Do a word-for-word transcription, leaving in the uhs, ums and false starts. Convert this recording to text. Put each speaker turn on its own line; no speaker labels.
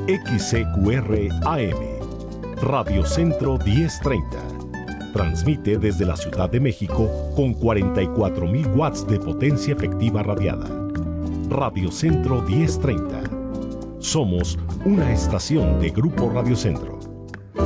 X C Q R A M, Radio Centro diez treinta. Transmite desde la Ciudad de México con cuarenta y cuatro mil watts de potencia efectiva radiada. Radio Centro diez treinta. Somos una estación de Grupo Radio Centro.